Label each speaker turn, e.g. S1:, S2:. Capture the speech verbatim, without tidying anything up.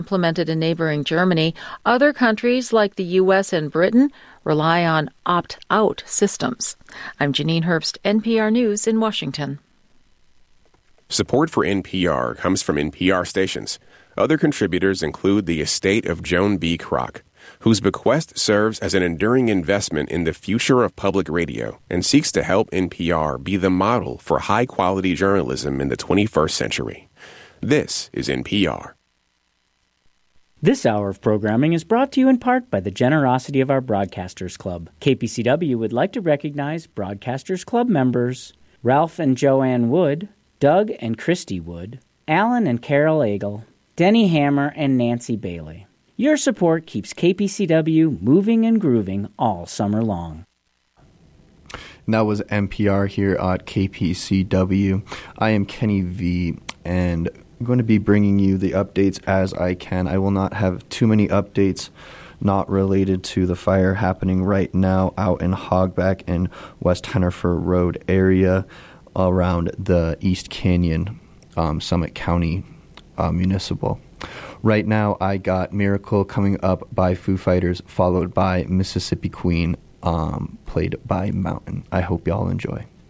S1: Implemented in neighboring Germany, other countries like the U S and Britain rely on opt-out systems. I'm Janine Herbst, N P R News in Washington.
S2: Support for N P R comes from N P R stations. Other contributors include the estate of Joan B. Kroc, whose bequest serves as an enduring investment in the future of public radio and seeks to help N P R be the model for high-quality journalism in the twenty-first century. This is N P R.
S3: This hour of programming is brought to you in part by the generosity of our Broadcasters Club. K P C W would like to recognize Broadcasters Club members Ralph and Joanne Wood, Doug and Christy Wood, Alan and Carol Agel, Denny Hammer and Nancy Bailey. Your support keeps K P C W moving and grooving all summer long.
S4: And that was N P R here at K P C W. I am Kenny V, and I'm going to be bringing you the updates as I can. I will not have too many updates not related to the fire happening right now out in Hogback and West Hennifer Road area around the East Canyon, um, Summit County uh, Municipal. Right now, I got Miracle coming up by Foo Fighters, followed by Mississippi Queen, um, played by Mountain. I hope y'all enjoy.